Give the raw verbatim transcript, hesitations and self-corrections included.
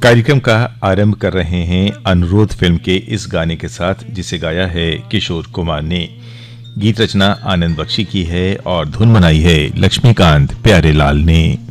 कार्यक्रम का आरंभ कर रहे हैं अनुरोध फिल्म के इस गाने के साथ, जिसे गाया है किशोर कुमार ने। गीत रचना आनंद बख्शी की है और धुन बनाई है लक्ष्मीकांत प्यारेलाल ने।